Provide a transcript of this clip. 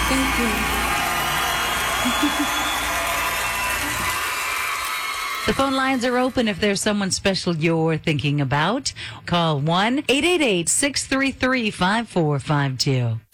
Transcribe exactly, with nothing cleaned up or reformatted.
Thank you. The phone lines are open if there's someone special you're thinking about. Call one eight eight eight, six three three, five four five two.